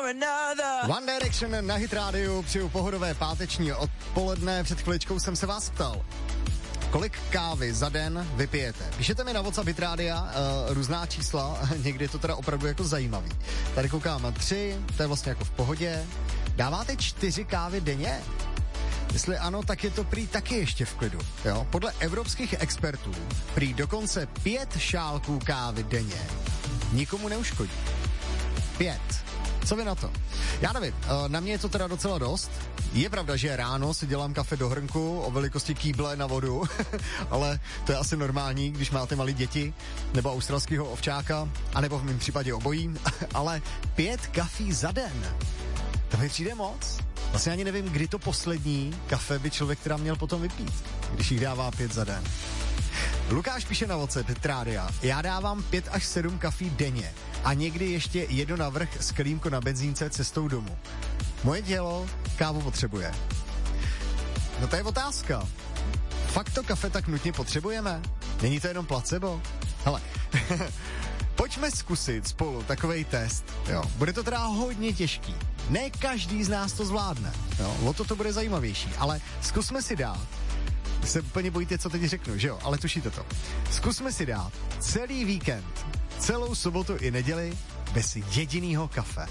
One Direction na Hit rádiu, přeju pohodové páteční odpoledne. Před chviličkou jsem se vás ptal, kolik kávy za den vypijete. Píšete mi na WhatsApp Hit rádia různá čísla, někdy je to teda opravdu jako zajímavý. Tady koukám na 3, to je vlastně jako v pohodě. Dáváte 4 kávy denně? Jestli ano, tak je to prý taky ještě v klidu. Jo? Podle evropských expertů prý dokonce 5 šálků kávy denně nikomu neuškodí. 5. Co vy na to? Já nevím, na mě je to teda docela dost. Je pravda, že ráno si dělám kafe do hrnku o velikosti kýble na vodu, ale to je asi normální, když máte malé děti, nebo australského ovčáka, anebo v mém případě obojí, ale 5 kafí za den, to mi přijde moc. Vlastně ani nevím, kdy to poslední kafe by člověk teda měl potom vypít, když jich dává 5 za den. Lukáš píše na WhatsApp Hit rádia. Já dávám 5 až 7 kafí denně a někdy ještě jedu navrch s kelímko na benzínce cestou domů. Moje tělo kávu potřebuje. No to je otázka. Fakt to kafe tak nutně potřebujeme? Není to jenom placebo? Hele, pojďme zkusit spolu takovej test. Jo. Bude to teda hodně těžký. Ne každý z nás to zvládne. Jo. O to bude zajímavější, ale zkusme si dát. Se úplně bojíte, co teď řeknu, že jo? Ale tušíte to. Zkusme si dát celý víkend, celou sobotu i neděli bez jedinýho kafe.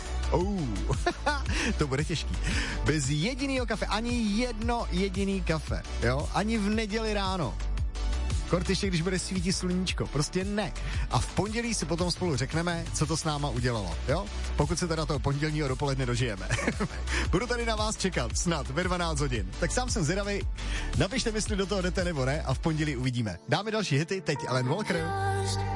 To bude těžký. Bez jedinýho kafe, ani jedno jediný kafe, jo? Ani v neděli ráno. Kort ještě, když bude svítit sluníčko. Prostě ne. A v pondělí si potom spolu řekneme, co to s náma udělalo, jo? Pokud se teda toho pondělního dopoledne dožijeme. Budu tady na vás čekat, snad ve 12 hodin. Tak sám jsem zvědavý. Napište mi, jestli do toho jdete nebo ne a v pondělí uvidíme. Dáme další hity, teď Alan Walker.